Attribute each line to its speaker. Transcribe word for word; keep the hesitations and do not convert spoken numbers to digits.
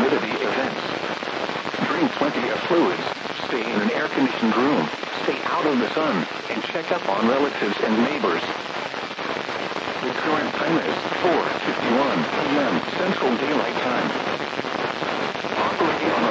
Speaker 1: humidity events. Drink plenty of fluids. Stay in an air-conditioned room. Stay out of the sun. And check up on relatives and neighbors. The current time is four fifty-one p m Central Daylight Time. Operating on a